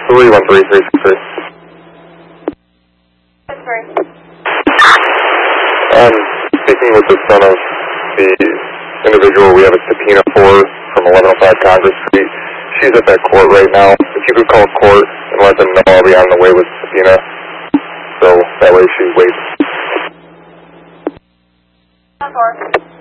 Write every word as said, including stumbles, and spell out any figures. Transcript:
three one three three six three. Um, speaking with the son of the individual we have a subpoena for from eleven oh five Congress Street. She's at that court right now. If you could call court and let them know I'll be on the way with subpoena, so that way she waits. Of course.